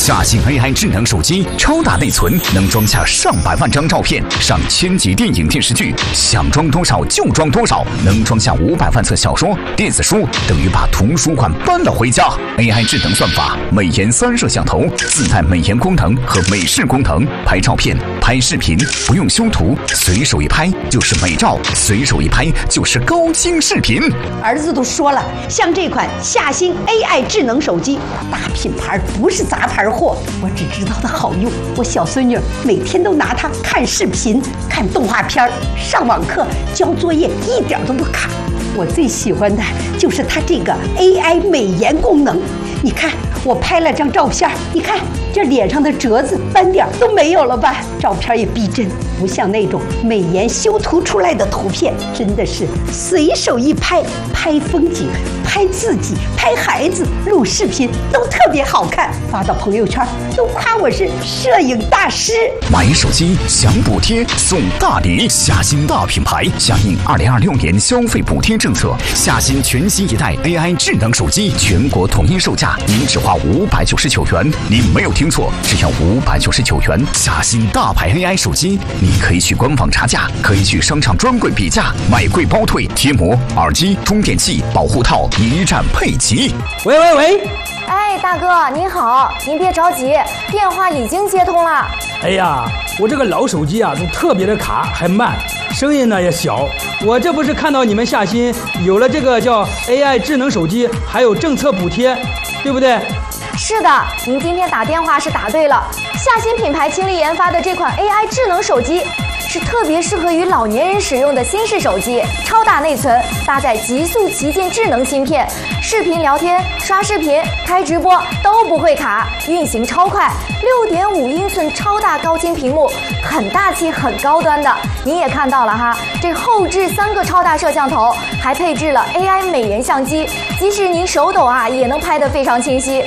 夏信 AI 智能手机，超大内存，能装下上百万张照片，上1000集电影电视剧，想装多少就装多少，能装下500万册小说、电子书，等于把图书馆搬了回家。AI 智能算法，美颜3摄像头，自带美颜功能和美视功能，拍照片、拍视频不用修图，随手一拍就是美照，随手一拍就是高清视频。 儿子都说了，像这款夏信 AI 智能手机，大品牌不是杂牌货，我只知道它好用。我小孙女每天都拿它看视频、看动画片、上网课、交作业，一点都不卡。我最喜欢的就是它这个 AI 美颜功能。你看，我拍了张照片，你看这脸上的褶子、斑点都没有了吧？照片也逼真，不像那种美颜修图出来的图片，真的是随手一拍，拍风景、拍自己、拍孩子、录视频都特别好看，发到朋友圈都夸我是摄影大师。 买手机享补贴送大礼，夏信大品牌响应2026年消费补贴政策，夏信全新一代 AI 智能手机全国统一售价，您只花599元。您没有听错，只要599元。夏信大牌 AI 手机，你可以去官网查价，可以去商场专柜比价，买贵包退，贴膜、耳机、充电器、保护套一站配齐。 喂。 哎，大哥您好，您别着急，电话已经接通了。 哎呀，我这个老手机啊，都特别的卡，还慢，声音呢也小。我这不是看到你们夏信有了这个叫 AI 智能手机，还有政策补贴，对不对？ 是的，您今天打电话是打对了。夏信品牌倾力研发的这款 AI 智能手机，是特别适合于老年人使用的新式手机，超大内存，搭载极速旗舰智能芯片，视频聊天、刷视频、开直播都不会卡，运行超快，6.5英寸超大高清屏幕，很大气、很高端的。您也看到了哈，这后置3个超大摄像头，还配置了 AI 美颜相机，即使您手抖啊，也能拍得非常清晰。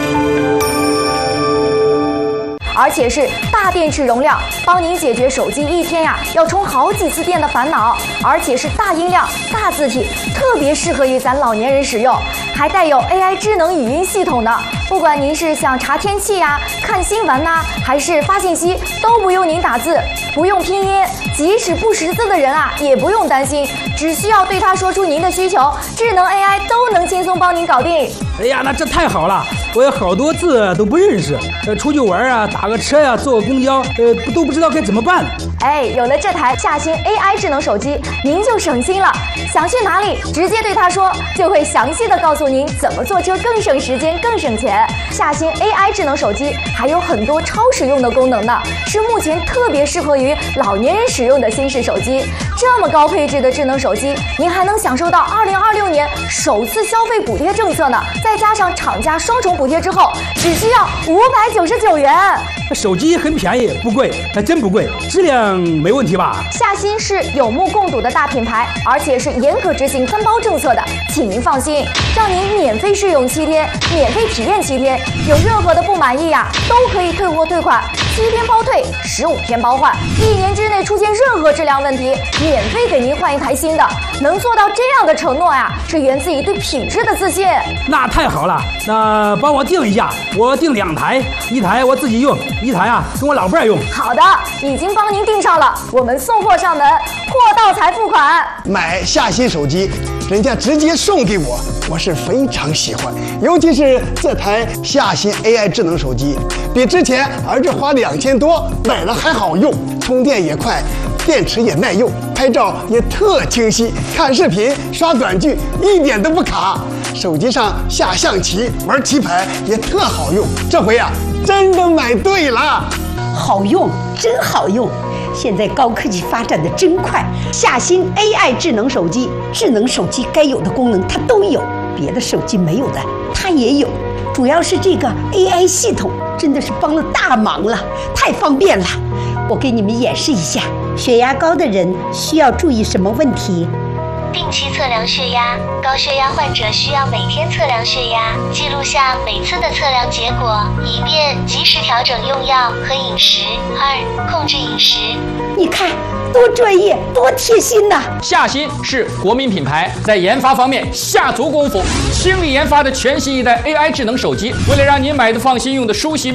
而且是大电池容量，帮您解决手机一天呀要充好几次电的烦恼。而且是大音量、大字体，特别适合于咱老年人使用。还带有 AI 智能语音系统的，不管您是想查天气呀、看新闻呐，还是发信息，都不用您打字，不用拼音，即使不识字的人啊，也不用担心，只需要对它说出您的需求，智能 AI 都能轻松帮您搞定。 哎呀，那这太好了！我有好多字都不认识，出去玩啊，打个车呀，坐个公交，都不知道该怎么办。 哎，有了这台夏信 AI 智能手机，您就省心了。想去哪里，直接对它说，就会详细的告诉您怎么坐车更省时间、更省钱。夏信 AI 智能手机还有很多超实用的功能呢，是目前特别适合于老年人使用的新式手机。这么高配置的智能手机，您还能享受到2026年首次消费补贴政策呢。再加上厂家双重补贴之后，只需要599元。 手机很便宜，不贵，还真不贵，质量没问题吧？ 夏信是有目共睹的大品牌，而且是严格执行3包政策的，请您放心，让您免费试用7天，免费体验7天，有任何的不满意呀，都可以退货退款，7天包退，15天包换，1年之内出现任何质量问题，免费给您换一台新的。能做到这样的承诺呀，是源自于对品质的自信。 那太好了，那帮我订一下，我订2台，1台我自己用，1台啊跟我老伴用。 好的，已经帮您订上了，我们送货上门，货到才付款。 买夏信手机，人家直接送给我，我是非常喜欢。尤其是这台夏信 AI 智能手机，比之前儿子花2000多买了还好用，充电也快，电池也耐用，拍照也特清晰，看视频、刷短剧一点都不卡。手机上下象棋、玩棋牌也特好用。这回啊，真的买对了， 好用，真好用。现在高科技发展的真快，夏信 AI 智能手机，智能手机该有的功能它都有，别的手机没有的它也有。主要是这个 AI 系统真的是帮了大忙了，太方便了。我给你们演示一下，血压高的人需要注意什么问题？ 定期测量血压，高血压患者需要每天测量血压，记录下每次的测量结果，以便及时调整用药和饮食。2、控制饮食。 你看，多专业，多贴心呐！ 夏信是国民品牌，在研发方面下足功夫，倾力研发的全新一代 AI 智能手机，为了让您买的放心、用的舒心。